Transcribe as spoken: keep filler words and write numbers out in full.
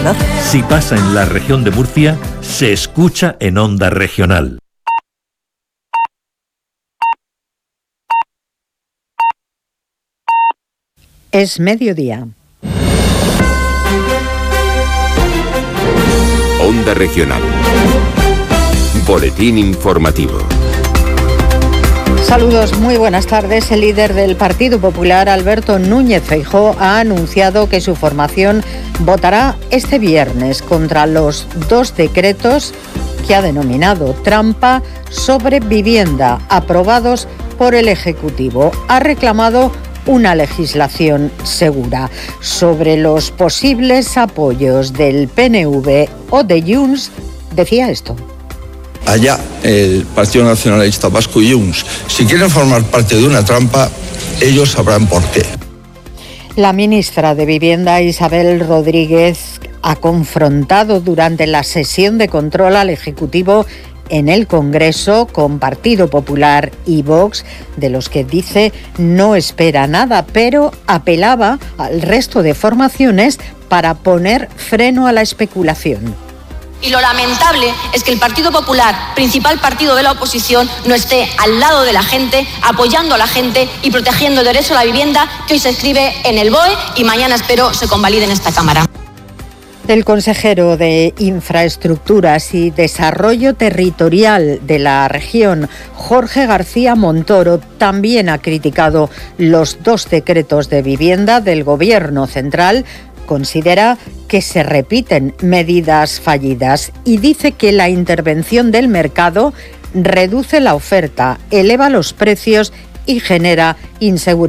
calor. Si pasa en la región de Murcia, se escucha en Onda Regional. Es mediodía. Onda Regional. Boletín informativo. Saludos, muy buenas tardes. El líder del Partido Popular, Alberto Núñez Feijóo, ha anunciado que su formación votará este viernes contra los dos decretos que ha denominado trampa sobre vivienda, aprobados por el Ejecutivo. Ha reclamado una legislación segura. Sobre los posibles apoyos del P N V o de Junts, decía esto. Allá el Partido Nacionalista Vasco y Junts, si quieren formar parte de una trampa, ellos sabrán por qué. La ministra de Vivienda, Isabel Rodríguez, ha confrontado durante la sesión de control al Ejecutivo en el Congreso con Partido Popular y Vox, de los que dice no espera nada, pero apelaba al resto de formaciones para poner freno a la especulación. Y lo lamentable es que el Partido Popular, principal partido de la oposición, no esté al lado de la gente, apoyando a la gente y protegiendo el derecho a la vivienda que hoy se escribe en el B O E y mañana espero se convalide en esta Cámara. El consejero de Infraestructuras y Desarrollo Territorial de la región, Jorge García Montoro, también ha criticado los dos decretos de vivienda del Gobierno central. Considera que se repiten medidas fallidas y dice que la intervención del mercado reduce la oferta, eleva los precios y genera inseguridad.